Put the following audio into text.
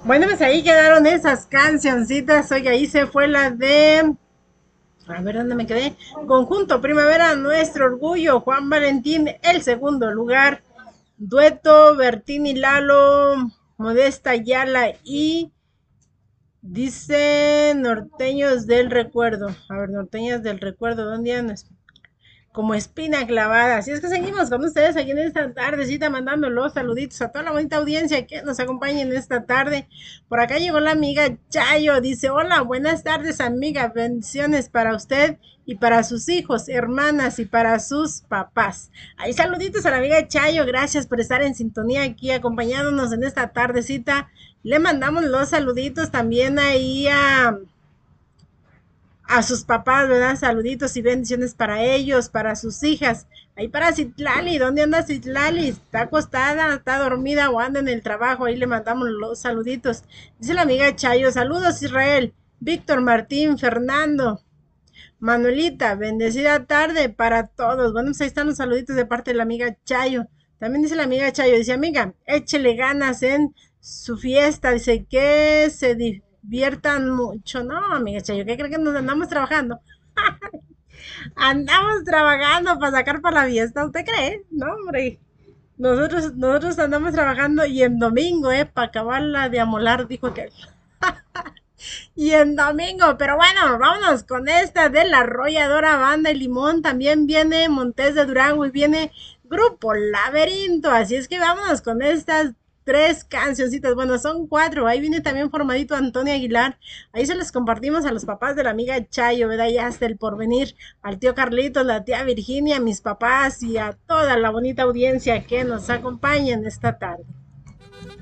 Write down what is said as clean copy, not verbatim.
Bueno, pues ahí quedaron esas cancioncitas. Oye, ahí se fue la de... A ver, ¿dónde me quedé? Conjunto Primavera, Nuestro Orgullo, Juan Valentín, el segundo lugar. Dueto, Bertín y Lalo, Modesta Yala y dice Norteños del Recuerdo. A ver, Norteñas del Recuerdo, ¿dónde andan? Como espina clavada. Así es que seguimos con ustedes aquí en esta tardecita mandando los saluditos a toda la bonita audiencia que nos acompaña en esta tarde. Por acá llegó la amiga Chayo, dice, hola, buenas tardes amiga, bendiciones para usted y para sus hijos, hermanas y para sus papás. Ahí saluditos a la amiga Chayo, gracias por estar en sintonía aquí acompañándonos en esta tardecita. Le mandamos los saluditos también ahí a sus papás, ¿verdad? Saluditos y bendiciones para ellos, para sus hijas. Ahí para Citlali, ¿dónde anda Citlali? ¿Está acostada, está dormida o anda en el trabajo? Ahí le mandamos los saluditos. Dice la amiga Chayo, saludos Israel, Víctor, Martín, Fernando, Manuelita, bendecida tarde para todos. Bueno, pues ahí están los saluditos de parte de la amiga Chayo. También dice la amiga Chayo, dice amiga, échele ganas en su fiesta, dice que se diviertan mucho. No, amiga Chayo, ¿qué cree que nos andamos trabajando? Andamos trabajando para sacar para la fiesta, ¿usted cree? No, hombre. Nosotros andamos trabajando y en domingo, para acabarla de amolar, dijo aquel. Y en domingo, pero bueno, vámonos con esta de la arrolladora Banda y Limón. También viene Montes de Durango y viene Grupo Laberinto. Así es que vámonos con estas tres cancioncitas. Bueno, son cuatro. Ahí viene también formadito Antonio Aguilar. Ahí se les compartimos a los papás de la amiga Chayo, ¿verdad? Ya hasta el porvenir. Al tío Carlitos, la tía Virginia, mis papás y a toda la bonita audiencia que nos acompaña en esta tarde.